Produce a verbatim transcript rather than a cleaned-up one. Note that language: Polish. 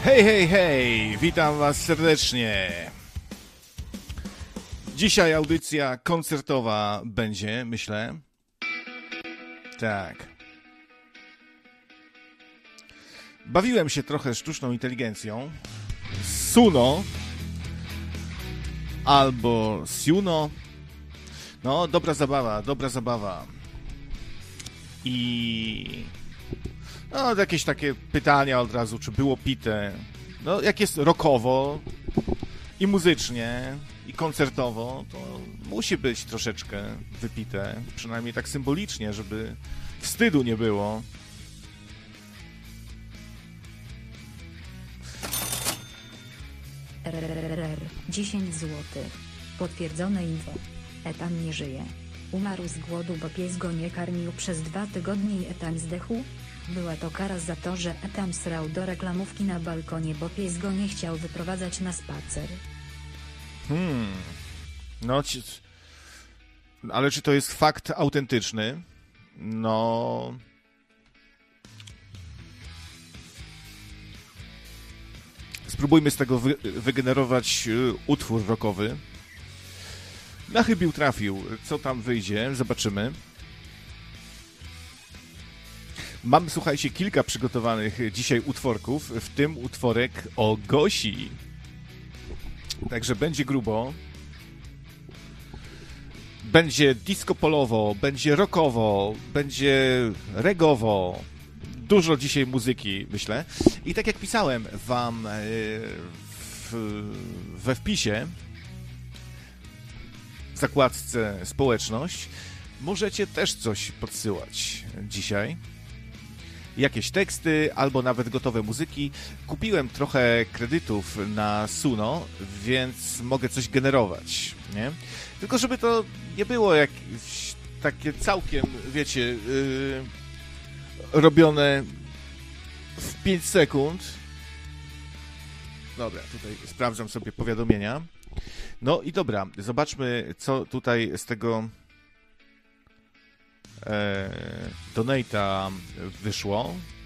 Hej, hej, hej! Witam was serdecznie. Dzisiaj audycja koncertowa będzie, myślę. Tak. Bawiłem się trochę sztuczną inteligencją. Suno. Albo Siuno. No, dobra zabawa, dobra zabawa. I... No, jakieś takie pytania od razu, czy było pite. No, jak jest rockowo i muzycznie, i koncertowo, to musi być troszeczkę wypite. Przynajmniej tak symbolicznie, żeby wstydu nie było. R R R dziesięć złotych. Potwierdzone info. Etan nie żyje. Umarł z głodu, bo pies go nie karmił przez dwa tygodnie i Etan zdechł? Była to kara za to, że Etan srał do reklamówki na balkonie, bo pies go nie chciał wyprowadzać na spacer. Hmm. No, ci... ale czy to jest fakt autentyczny? No... Spróbujmy z tego wy wygenerować y, utwór rockowy. Na chybił trafił. Co tam wyjdzie? Zobaczymy. Mam, słuchajcie, kilka przygotowanych dzisiaj utworków, w tym utworek o Gosi. Także będzie grubo. Będzie disco polowo, będzie rockowo, będzie regowo. Dużo dzisiaj muzyki, myślę. I tak jak pisałem wam w, we wpisie, w zakładce społeczność, możecie też coś podsyłać dzisiaj. Jakieś teksty, albo nawet gotowe muzyki. Kupiłem trochę kredytów na Suno, więc mogę coś generować, nie? Tylko żeby to nie było jakieś takie całkiem, wiecie, yy, robione w pięć sekund. Dobra, tutaj sprawdzam sobie powiadomienia. No i dobra, zobaczmy, co tutaj z tego e, donate'a wyszło.